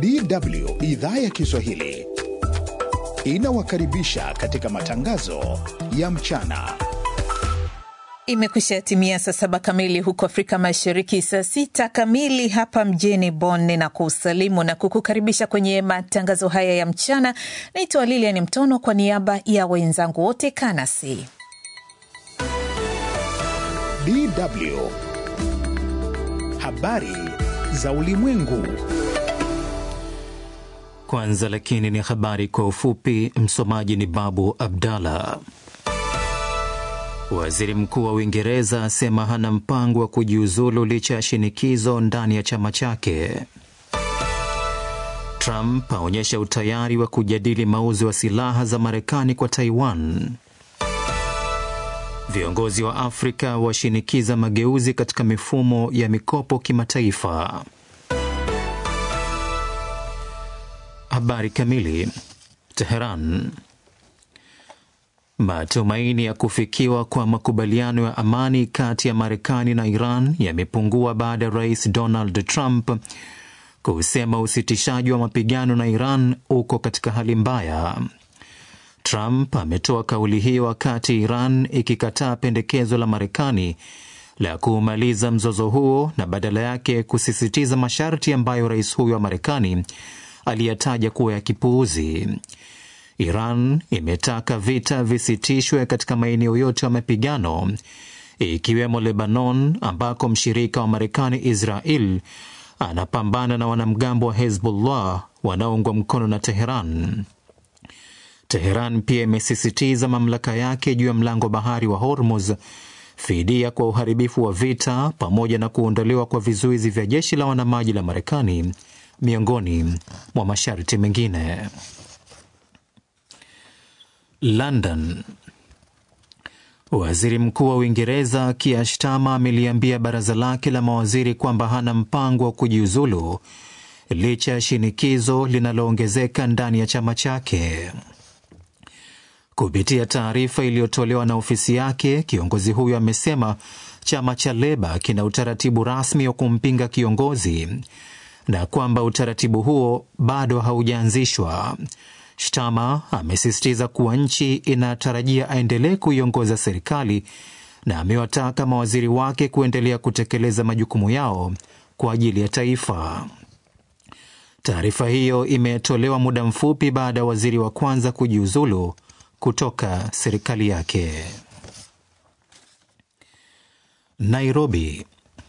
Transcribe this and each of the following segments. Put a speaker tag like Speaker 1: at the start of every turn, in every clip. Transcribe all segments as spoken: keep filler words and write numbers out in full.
Speaker 1: D W idhaa ya Kiswahili inawakaribisha katika matangazo ya mchana.
Speaker 2: Imekwisha timia saa saba kamili huko Afrika Mashariki, saa sita kamili hapa mjini Bonn, na kusalimu na kukukaribisha kwenye matangazo haya ya mchana. Naitwa Lilian Mtono kwa niaba ya wenzangu wote kanasi.
Speaker 1: D W habari za ulimwengu.
Speaker 3: Kwanza lakini ni habari kwa ufupi. Msomaji ni Babu Abdalla. Waziri Mkuu wa Uingereza asema hana mpango wa kujiuzulu licha ya shinikizo ndani ya chama chake. Trump aonyesha utayari wa kujadili mauzo ya silaha za Marekani kwa Taiwan. Viongozi wa Afrika washinikiza mageuzi katika mifumo ya mikopo kimataifa. Habari kamili. Teheran. Matumaini ya kufikiwa kwa makubaliano ya amani kati ya Marekani na Iran yamepungua baada ya Rais Donald Trump kusema usitishaji wa mapigano na Iran uko katika hali mbaya. Trump ametoa kauli hiyo wakati Iran ikikataa pendekezo la Marekani la kumaliza mzozo huo na badala yake kusisitiza masharti ambayo rais huyo wa Marekani aliyataja kuwa ya kipuuzi. Iran imetaka vita visitishwe katika maeneo yote ya mapigano, ikiwemo Lebanon ambako mshirika wa Marekani Israel anapambana na wanamgambo wa Hezbollah wanaoungwa mkono na Teheran. Teheran pia imesisitiza mamlaka yake juu ya mlango bahari wa Hormuz, fidia kwa uharibifu wa vita, pamoja na kuondolewa kwa vizuizi vya jeshi la wanamaji la Marekani, miongoni mwa masharti mengine. London. Waziri Mkuu wa Uingereza Keir Starmer ameliambia baraza lake la mawaziri kwamba hana mpango wa kujiuzulu licha ya shinikizo linaloongezeka ndani ya chama chake. Kupitia taarifa iliyotolewa na ofisi yake, kiongozi huyo amesema chama cha Leba kina utaratibu rasmi wa kumpinga kiongozi na kwamba utaratibu huo bado haujaanzishwa. Starmer amesisitiza kuwa nchi inatarajia aendelee kuiongoza serikali na amewataka mawaziri wake kuendelea kutekeleza majukumu yao kwa ajili ya taifa. Taarifa hiyo imetolewa muda mfupi baada ya waziri wa kwanza kujiuzulu kutoka serikali yake. Nairobi.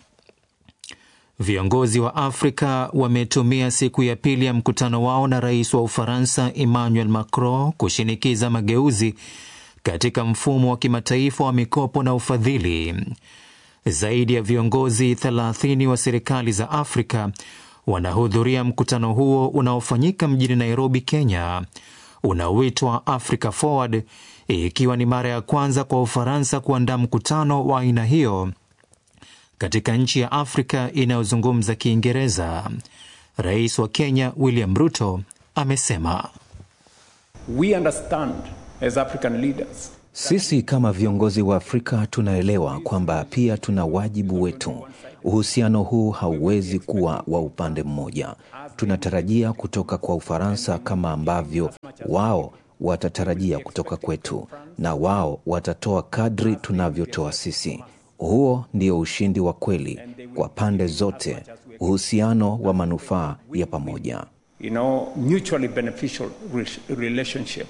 Speaker 3: Viongozi wa Afrika wametumia siku ya pili ya mkutano wao na rais wa Ufaransa Emmanuel Macron kushinikiza mageuzi katika mfumo wa kimataifa wa mikopo na ufadhili. Zaidi ya viongozi thelathini wa serikali za Afrika wanahudhuria mkutano huo unaofanyika mjini Nairobi, Kenya, unaoitwa Africa Forward, ikiwa ni mara ya kwanza kwa Ufaransa kuandaa mkutano wa aina hiyo katika nchi ya Afrika inayozungumza Kiingereza. Rais wa Kenya William Ruto amesema,
Speaker 4: We understand as African leaders.
Speaker 5: Sisi kama viongozi wa Afrika tunaelewa kwamba pia tuna wajibu wetu. Uhusiano huu hauwezi kuwa wa upande mmoja. Tunatarajia kutoka kwa Ufaransa kama ambavyo wao watatarajia kutoka kwetu, na wao watatoa kadri tunavyotoa sisi. Huo ndio ushindi wa kweli kwa pande zote, uhusiano wa manufaa ya pamoja.
Speaker 4: You know, mutually beneficial relationship.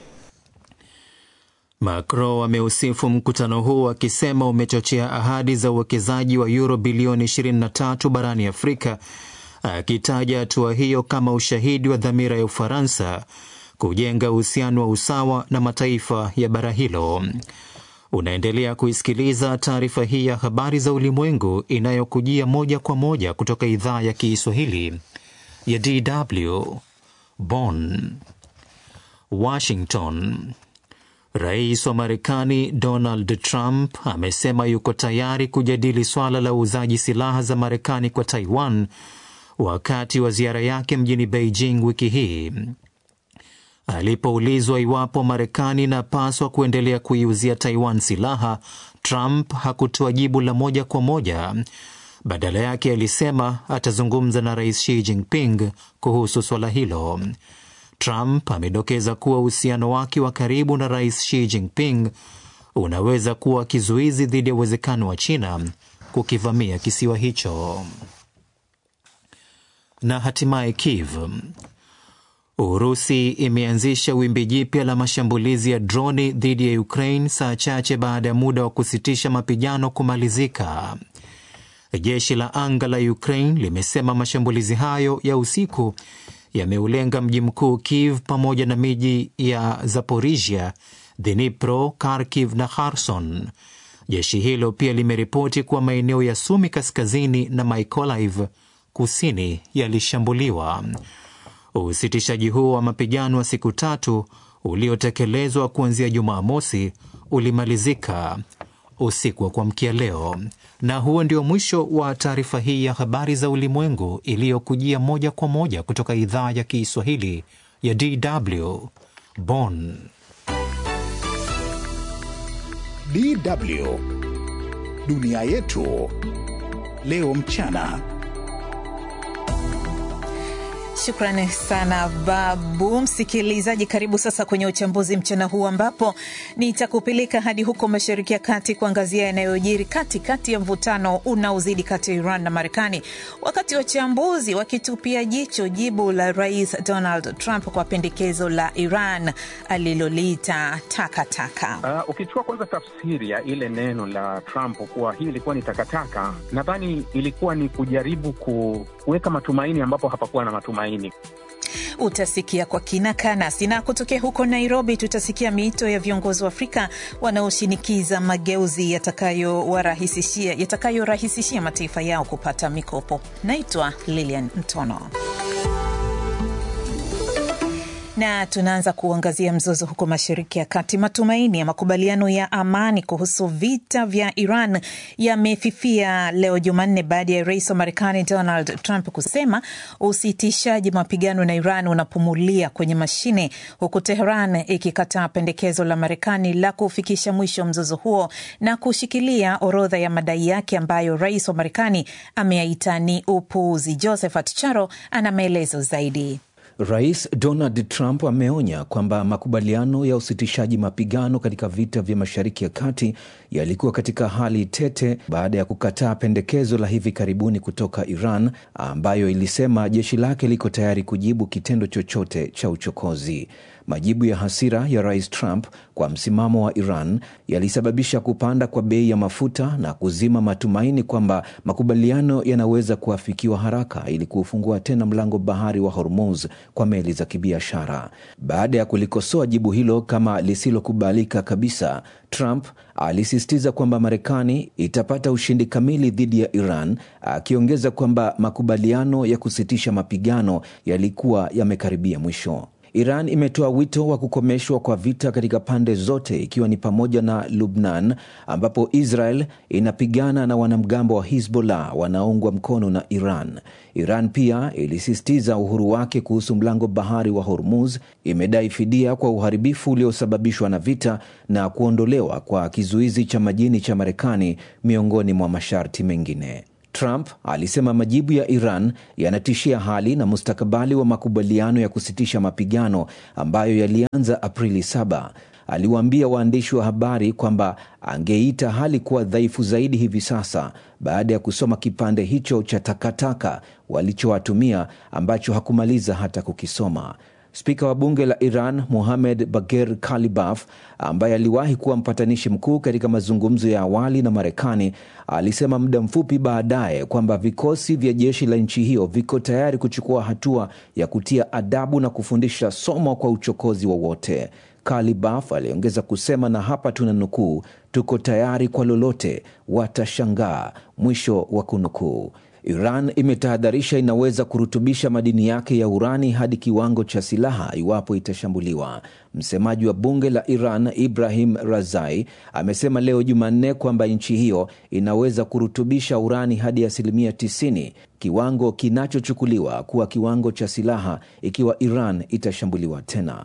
Speaker 3: Macron ameusifu mkutano huu akisema umechochea ahadi za uwekezaji wa euro bilioni ishirini na tatu barani Afrika, akitaja hatua hiyo kama ushahidi wa dhamira ya Ufaransa kujenga uhusiano wa usawa na mataifa ya bara hilo. Unaendelea kuisikiliza taarifa hii ya habari za ulimwengu inayokujia moja kwa moja kutoka idhaa ya Kiswahili ya D W. Bonn. Washington. Rais wa Marekani Donald Trump amesema yuko tayari kujadili swala la uuzaji silaha za Marekani kwa Taiwan wakati wa ziara yake mjini Beijing wiki hii. Alipoulizwa iwapo Marekani inapaswa kuendelea kuiuzia Taiwan silaha, Trump hakutoa jibu la moja kwa moja Badala yake alisema atazungumza na Rais Xi Jinping kuhusu swala hilo. Trump amedokeza kuwa uhusiano wake wa karibu na Rais Xi Jinping unaweza kuwa kizuizi dhidi ya uwezekano wa China kukivamia kisiwa hicho. Na hatimaye Kiev. Urusi imeanzisha wimbi jipya la mashambulizi ya droni dhidi ya Ukraine saa chache baada ya muda wa kusitisha mapigano kumalizika. Jeshi la anga la Ukraine limesema mashambulizi hayo ya usiku yameulenga mji mkuu Kiev pamoja na miji ya Zaporizhia, Dnipro, Kharkiv na Kherson. Jeshi hilo pia limeripoti kuwa maeneo ya Sumi kaskazini na Mykolaiv kusini yalishambuliwa. Usitishaji huo wa mapigano wa siku tatu uliotekelezwa kuanzia Jumamosi ulimalizika usiku wa kuamkia leo. Na huo ndio mwisho wa taarifa hii ya habari za ulimwengu iliyokujia moja kwa moja kutoka idhaa ya Kiswahili ya D W Bonn.
Speaker 1: D W Dunia Yetu Leo Mchana.
Speaker 2: Shukrani sana Babu. Msikilizaji, karibu sasa kwenye uchambuzi mchana huu ambapo nitakupeleka hadi huko Mashariki ya Kati kuangazia yanayojiri katikati ya mvutano unaozidi kati ya Iran na Marekani, wakati wachambuzi wakitupia jicho jibu la Rais Donald Trump kwa pendekezo la Iran aliloliita takataka.
Speaker 6: Uh, ukichukua kwanza tafsiri ya ile neno la Trump kuwa hii ilikuwa ni takataka, nadhani ilikuwa ni kujaribu kuweka matumaini ambapo hapakuwa na matumaini.
Speaker 2: Utasikia kwa kina kanasi, na kutokea huko Nairobi tutasikia miito ya viongozi wa Afrika wanaoshinikiza mageuzi yatakayorahisishia yatakayorahisishia mataifa yao kupata mikopo. Naitwa Lilian Mtono. Na tunaanza kuangazia mzozo huko Mashariki ya Kati. Matumaini ya makubaliano ya amani kuhusu vita vya Iran yamefifia leo Jumanne baada ya Rais wa Marekani Donald Trump kusema usitishaji mapigano na Iran unapumulia kwenye mashine, huku Tehran ikikataa pendekezo la Marekani la kufikisha mwisho mzozo huo na kushikilia orodha ya madai yake ambayo Rais wa Marekani ameyaita ni upuuzi. Josephat Charo ana maelezo zaidi.
Speaker 5: Rais Donald Trump ameonya kwamba makubaliano ya usitishaji mapigano katika vita vya Mashariki ya Kati yalikuwa katika hali tete baada ya kukataa pendekezo la hivi karibuni kutoka Iran ambayo ilisema jeshi lake liko tayari kujibu kitendo chochote cha uchokozi. Majibu ya hasira ya Rais Trump kwa msimamo wa Iran yalisababisha kupanda kwa bei ya mafuta na kuzima matumaini kwamba makubaliano yanaweza kuafikiwa haraka ili kufungua tena mlango bahari wa Hormuz kwa meli za kibiashara. Baada ya kulikosoa jibu hilo kama lisilokubalika kabisa, Trump alisisitiza kwamba Marekani itapata ushindi kamili dhidi ya Iran, akiongeza kwamba makubaliano ya kusitisha mapigano yalikuwa yamekaribia mwisho. Iran imetoa wito wa kukomeshwa kwa vita katika pande zote, ikiwa ni pamoja na Lebanon ambapo Israel inapigana na wanamgambo wa Hezbollah wanaoungwa mkono na Iran. Iran pia ilisisitiza uhuru wake kuhusu mlango bahari wa Hormuz, imedai fidia kwa uharibifu uliosababishwa na vita na kuondolewa kwa kizuizi cha majini cha Marekani miongoni mwa masharti mengine. Trump alisema majibu ya Iran yanatishia hali na mustakabali wa makubaliano ya kusitisha mapigano ambayo yalianza Aprili saba. Aliwaambia waandishi wa habari kwamba angeita hali kuwa dhaifu zaidi hivi sasa baada ya kusoma kipande hicho cha takataka walichowatumia ambacho hakumaliza hata kukisoma. Spika wa bunge la Iran Mohammad Bagher Kalibaf, ambaye aliwahi kuwa mpatanishi mkuu katika mazungumzo ya awali na Marekani, alisema muda mfupi baadaye kwamba vikosi vya jeshi la nchi hiyo viko tayari kuchukua hatua ya kutia adabu na kufundisha somo kwa uchokozi wowote. Kalibaf aliongeza kusema, na hapa tunanukuu, "Tuko tayari kwa lolote, watashangaa," mwisho wa kunukuu. Iran imetahadharisha inaweza kurutubisha madini yake ya urani hadi kiwango cha silaha iwapo itashambuliwa. Msemaji wa bunge la Iran Ibrahim Razai amesema leo Jumanne kwamba nchi hiyo inaweza kurutubisha urani hadi asilimia tisini, kiwango kinachochukuliwa kuwa kiwango cha silaha ikiwa Iran itashambuliwa tena.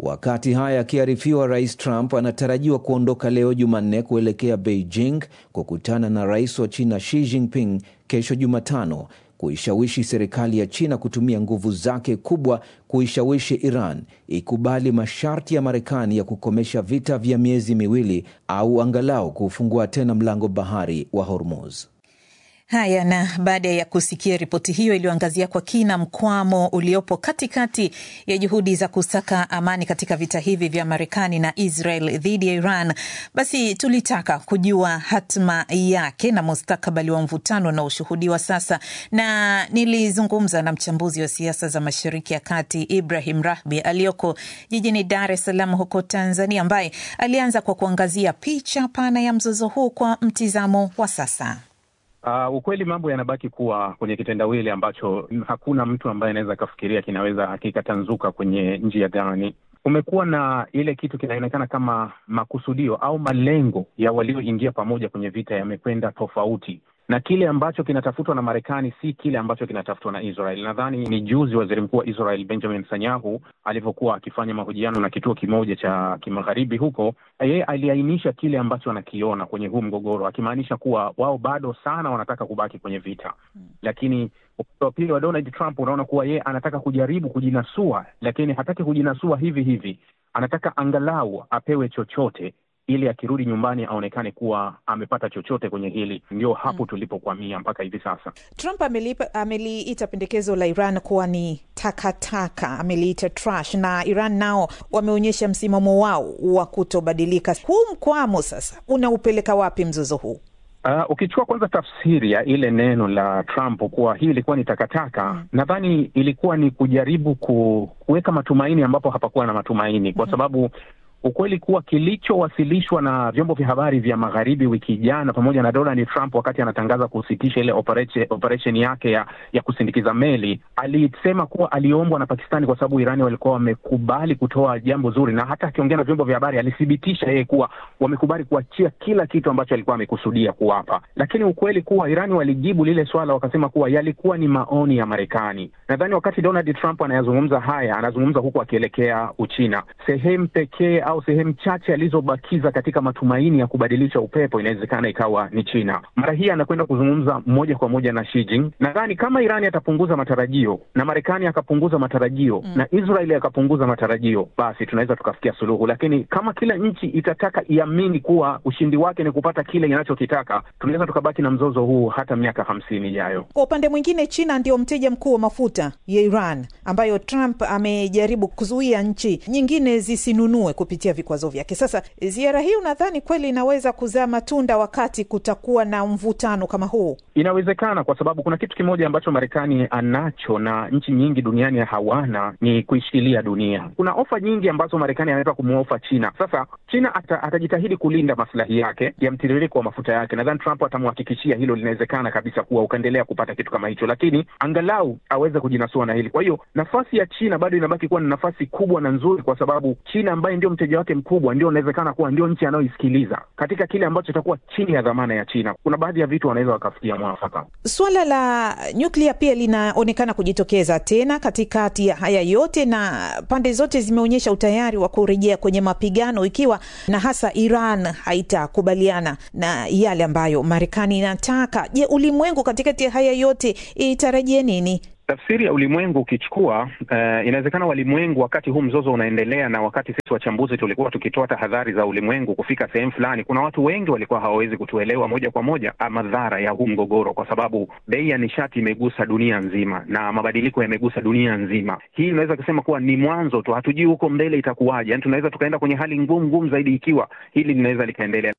Speaker 5: Wakati haya akiarifiwa, Rais Trump anatarajiwa kuondoka leo Jumanne kuelekea Beijing kukutana na Rais wa China Xi Jinping kesho Jumatano, kuishawishi serikali ya China kutumia nguvu zake kubwa kuishawishi Iran ikubali masharti ya Marekani ya kukomesha vita vya miezi miwili au angalau kufungua tena mlango bahari wa Hormuz.
Speaker 2: Haya, na baada ya kusikia ripoti hiyo iliyoangazia kwa kina mkwamo uliopo katikati ya juhudi za kusaka amani katika vita hivi vya Marekani na Israel dhidi ya Iran, basi tulitaka kujua hatma yake na mustakabali wa mvutano na ushuhudiwa sasa, na nilizungumza na mchambuzi wa siasa za Mashariki ya Kati Ibrahim Rahbi aliyoko jijini Dar es Salaam huko Tanzania, ambaye alianza kwa kuangazia picha pana ya mzozo huu kwa mtizamo wa sasa.
Speaker 6: Uh, ukweli mambo yanabaki kuwa kwenye kitendawili ambacho hakuna mtu ambaye anaweza kafikiria kinaweza kikatanzuka kwenye njia gani. Kumekuwa na ile kitu kinaonekana kama makusudio au malengo ya walioingia pamoja kwenye vita yamekwenda tofauti, na kile ambacho kinatafutwa na Marekani si kile ambacho kinatafutwa na Israel. Nadhani ni juzi waziri mkuu wa Israel Benjamin Netanyahu alivyokuwa akifanya mahojiano na kituo kimoja cha kimagharibi huko, yeye aliainisha kile ambacho anakiona kwenye huu mgogoro, akimaanisha kuwa wao bado sana wanataka kubaki kwenye vita. Hmm. Lakini kwa pili wa Donald Trump unaona kuwa yeye anataka kujaribu kujinasua, lakini hataki kujinasua hivi hivi. Anataka angalau apewe chochote ili akirudi nyumbani aonekane kuwa amepata chochote kwenye hili. Ndio hapo mm. tulipokwamia mpaka hivi sasa.
Speaker 2: Trump amelipa, ameliita pendekezo la Iran kuwa ni takataka, ameliita trash, na Iran nao wameonyesha msimamo wao wa kutobadilika. Huu mkwamo sasa unaupeleka wapi mzozo huu?
Speaker 6: Uh, ukichukua kwanza tafsiri ya ile neno la Trump kuwa hii ilikuwa ni takataka, mm. nadhani ilikuwa ni kujaribu ku, kuweka matumaini ambapo hapakuwa na matumaini, kwa sababu ukweli kuwa kilichowasilishwa na vyombo vya habari vya magharibi wiki jana pamoja na Donald Trump wakati anatangaza kusitisha ile operation, operation yake ya, ya kusindikiza meli, alisema kuwa aliombwa na Pakistani kwa sababu Irani walikuwa wamekubali kutoa jambo zuri, na hata akiongea na vyombo vya habari alithibitisha yeye kuwa wamekubali kuachia kila kitu ambacho alikuwa amekusudia kuwapa. Lakini ukweli kuwa Irani walijibu lile swala wakasema kuwa yalikuwa ni maoni ya Marekani. Nadhani wakati Donald Trump anayazungumza haya, anazungumza huku akielekea Uchina. Sehemu pekee au sehemu chache alizobakiza katika matumaini ya kubadilisha upepo inawezekana ikawa ni China. Mara hii anakwenda kuzungumza moja kwa moja na Xi Jinping. Nadhani kama Irani atapunguza matarajio na Marekani akapunguza matarajio mm. na Israeli akapunguza matarajio, basi tunaweza tukafikia suluhu. Lakini kama kila nchi itataka iamini kuwa ushindi wake ni kupata kile inachokitaka, tunaweza tukabaki na mzozo huu hata miaka hamsini ijayo.
Speaker 2: Kwa upande mwingine, China ndio mteja mkuu wa mafuta ya Iran, ambayo Trump amejaribu kuzuia nchi nyingine zisinunue kupitia vikwazo vyake. Sasa ziara hii unadhani kweli inaweza kuzaa matunda wakati kutakuwa na mvutano kama huu?
Speaker 6: Inawezekana, kwa sababu kuna kitu kimoja ambacho Marekani anacho na nchi nyingi duniani hawana, ni kuishikilia dunia. Kuna ofa nyingi ambazo Marekani anataka kumuofa China. Sasa China ata, atajitahidi kulinda maslahi yake ya mtiririko wa mafuta yake. Nadhani Trump atamhakikishia hilo linawezekana kabisa kuwa ukaendelea kupata kitu kama hicho, lakini angalau aweze kujinasua na hili. Kwa hiyo nafasi ya China bado inabaki kuwa ni nafasi kubwa na nzuri, kwa sababu China ambaye ndio mteja wake mkubwa ndio inawezekana kuwa ndio nchi anayoisikiliza katika kile ambacho itakuwa chini ya dhamana ya China. Kuna baadhi ya vitu wanaweza wakafikia mwafaka.
Speaker 2: Swala la nyuklia pia linaonekana kujitokeza tena katikati ya haya yote, na pande zote zimeonyesha utayari wa kurejea kwenye mapigano ikiwa na hasa Iran haitakubaliana na yale ambayo Marekani inataka. Je, ulimwengu katikati ya haya yote itarajie nini?
Speaker 6: Tafsiri ya ulimwengu ukichukua, uh, inawezekana walimwengu wakati huu mzozo unaendelea, na wakati sisi wachambuzi tulikuwa tukitoa tahadhari za ulimwengu kufika sehemu fulani, kuna watu wengi walikuwa hawawezi kutuelewa moja kwa moja madhara ya huu mgogoro, kwa sababu bei ya nishati imegusa dunia nzima na mabadiliko yamegusa dunia nzima. Hii inaweza kusema kuwa ni mwanzo tu, hatujui huko mbele itakuwaje. Yani tunaweza tukaenda kwenye hali ngumu ngumu zaidi ikiwa hili linaweza likaendelea.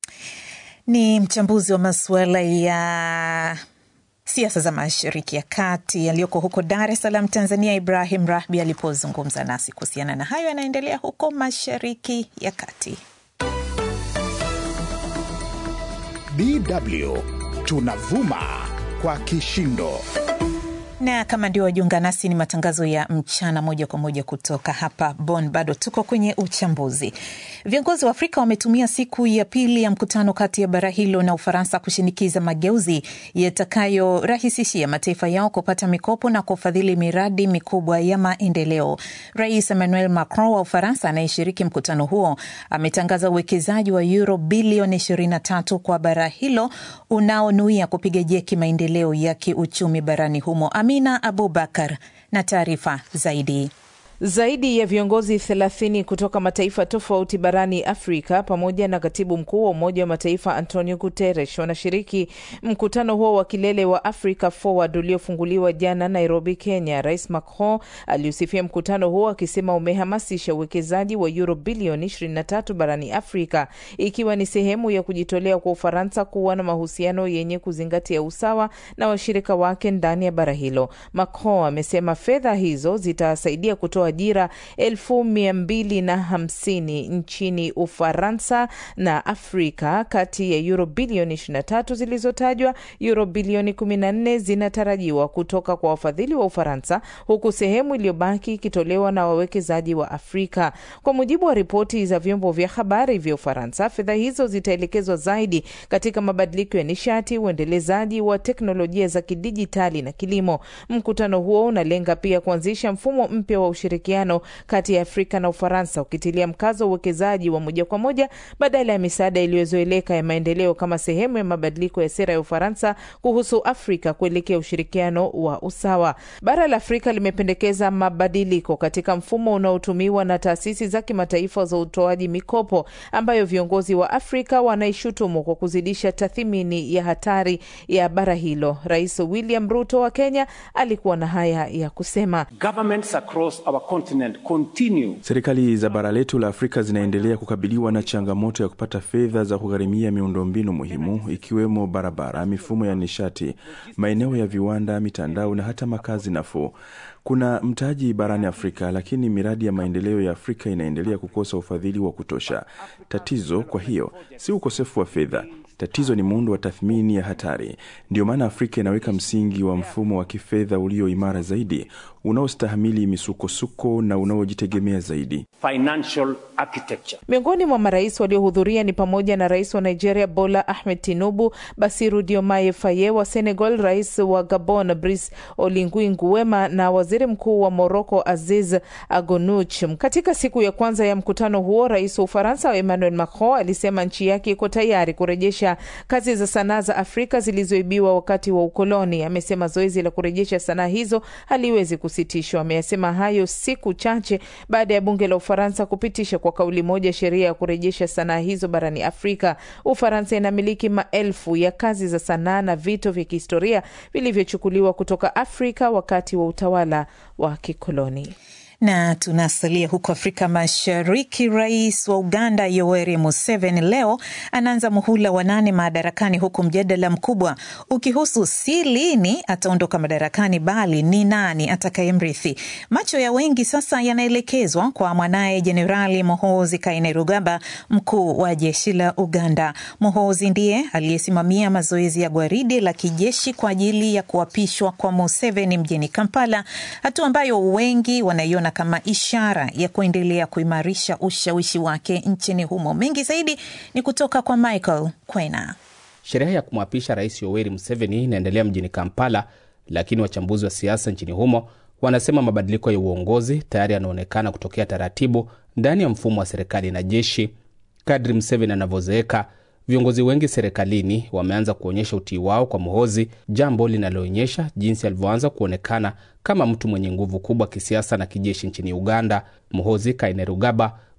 Speaker 2: Ni mchambuzi wa masuala ya siasa za Mashariki ya Kati aliyoko huko Dar es Salaam, Tanzania, Ibrahim Rahbi alipozungumza nasi kuhusiana na hayo yanaendelea huko Mashariki ya Kati.
Speaker 1: D W tunavuma kwa kishindo.
Speaker 2: Na kama ndio wajiunga nasi, ni matangazo ya mchana moja kwa moja kutoka hapa Bonn. Bado tuko kwenye uchambuzi. Viongozi wa Afrika wametumia siku ya pili ya mkutano kati ya bara hilo na Ufaransa kushinikiza mageuzi yatakayorahisishia mataifa yao kupata mikopo na kufadhili miradi mikubwa ya maendeleo. Rais Emmanuel Macron wa Ufaransa anayeshiriki mkutano huo ametangaza uwekezaji wa euro bilioni ishirini na tatu kwa bara hilo unaonuia kupiga jeki maendeleo ya kiuchumi barani humo. Amina Abubakar na taarifa zaidi.
Speaker 7: Zaidi ya viongozi thelathini kutoka mataifa tofauti barani Afrika pamoja na katibu mkuu wa Umoja wa Mataifa Antonio Guterres wanashiriki mkutano huo wa kilele wa Africa Forward uliofunguliwa jana Nairobi, Kenya. Rais Macron aliusifia mkutano huo akisema umehamasisha uwekezaji wa euro bilioni ishirini na tatu barani Afrika, ikiwa ni sehemu ya kujitolea kwa Ufaransa kuwa na mahusiano yenye kuzingatia usawa na washirika wake ndani ya bara hilo. Macron amesema fedha hizo zitasaidia kutoa ajira elfu mia mbili na hamsini nchini Ufaransa na Afrika. Kati ya euro bilioni ishirini na tatu zilizotajwa, euro bilioni kumi na nne zinatarajiwa kutoka kwa wafadhili wa Ufaransa, huku sehemu iliyobaki ikitolewa na wawekezaji wa Afrika. Kwa mujibu wa ripoti za vyombo vya habari vya Ufaransa, fedha hizo zitaelekezwa zaidi katika mabadiliko ya nishati, uendelezaji wa teknolojia za kidijitali na kilimo. Mkutano huo unalenga pia kuanzisha mfumo mpya wa ushirikiano kati ya Afrika na Ufaransa, ukitilia mkazo uwekezaji wa moja kwa moja badala ya misaada iliyozoeleka ya maendeleo kama sehemu ya mabadiliko ya sera ya Ufaransa kuhusu Afrika kuelekea ushirikiano wa usawa. Bara la Afrika limependekeza mabadiliko katika mfumo unaotumiwa na taasisi za kimataifa za utoaji mikopo, ambayo viongozi wa Afrika wanaishutumu kwa kuzidisha tathmini ya hatari ya bara hilo. Rais William Ruto wa Kenya alikuwa na haya ya kusema:
Speaker 4: Governments across our continent continue.
Speaker 8: Serikali za bara letu la Afrika zinaendelea kukabiliwa na changamoto ya kupata fedha za kugharimia miundombinu muhimu, ikiwemo barabara, mifumo ya nishati, maeneo ya viwanda, mitandao na hata makazi nafuu. Kuna mtaji barani Afrika, lakini miradi ya maendeleo ya Afrika inaendelea kukosa ufadhili wa kutosha. Tatizo kwa hiyo si ukosefu wa fedha. Tatizo ni muundo wa tathmini ya hatari. Ndio maana Afrika inaweka msingi wa mfumo wa kifedha ulio imara zaidi, unaostahimili misukosuko na unaojitegemea zaidi.
Speaker 4: Financial architecture.
Speaker 7: Miongoni mwa marais waliohudhuria ni pamoja na Rais wa Nigeria Bola Ahmed Tinubu, Bassirou Diomaye Faye wa Senegal, Rais wa Gabon Brice Oligui Nguema na Waziri Mkuu wa Morocco Aziz Agonouch. Katika siku ya kwanza ya mkutano huo, Rais wa Ufaransa Emmanuel Macron alisema nchi yake iko tayari kurejesha kazi za sanaa za Afrika zilizoibiwa wakati wa ukoloni. Amesema zoezi la kurejesha sanaa hizo haliwezi kusitishwa. Amesema hayo siku chache baada ya bunge la Ufaransa kupitisha kwa kauli moja sheria ya kurejesha sanaa hizo barani Afrika. Ufaransa inamiliki maelfu ya kazi za sanaa na vito vya kihistoria vilivyochukuliwa kutoka Afrika wakati wa utawala wa kikoloni.
Speaker 2: Na tunasalia huko Afrika Mashariki. Rais wa Uganda Yoweri Museveni leo anaanza muhula wa nane madarakani, huku mjadala mkubwa ukihusu si lini ataondoka madarakani bali ni nani atakayemrithi. Macho ya wengi sasa yanaelekezwa kwa mwanaye Jenerali Muhoozi Kainerugaba, mkuu wa jeshi la Uganda. Muhoozi ndiye aliyesimamia mazoezi ya gwaride la kijeshi kwa ajili ya kuapishwa kwa Museveni mjini Kampala, hatua ambayo wengi wanaiona kama ishara ya kuendelea kuimarisha ushawishi wake nchini humo. Mengi zaidi ni kutoka kwa Michael Kwena.
Speaker 9: Sherehe ya kumwapisha Rais Yoweri Museveni inaendelea mjini Kampala, lakini wachambuzi wa siasa nchini humo wanasema mabadiliko ya uongozi tayari yanaonekana kutokea taratibu ndani ya mfumo wa serikali na jeshi. Kadri Museveni anavyozeeka, viongozi wengi serikalini wameanza kuonyesha utii wao kwa Muhoozi, jambo linaloonyesha jinsi alivyoanza kuonekana kama mtu mwenye nguvu kubwa kisiasa na kijeshi nchini Uganda. Muhoozi Kainerugaba